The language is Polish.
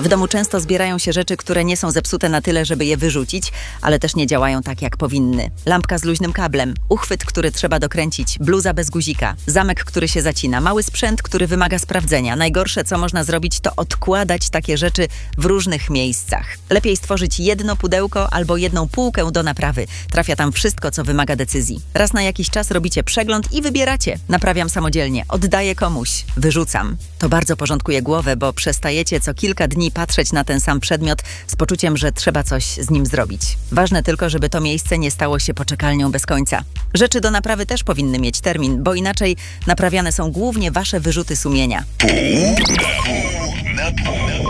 W domu często zbierają się rzeczy, które nie są zepsute na tyle, żeby je wyrzucić, ale też nie działają tak, jak powinny. Lampka z luźnym kablem, uchwyt, który trzeba dokręcić, bluza bez guzika, zamek, który się zacina, mały sprzęt, który wymaga sprawdzenia. Najgorsze, co można zrobić, to odkładać takie rzeczy w różnych miejscach. Lepiej stworzyć jedno pudełko albo jedną półkę do naprawy. Trafia tam wszystko, co wymaga decyzji. Raz na jakiś czas robicie przegląd i wybieracie. Naprawiam samodzielnie, oddaję komuś, wyrzucam. To bardzo porządkuje głowę, bo przestajecie co kilka dni patrzeć na ten sam przedmiot z poczuciem, że trzeba coś z nim zrobić. Ważne tylko, żeby to miejsce nie stało się poczekalnią bez końca. Rzeczy do naprawy też powinny mieć termin, bo inaczej naprawiane są głównie wasze wyrzuty sumienia. Na pół.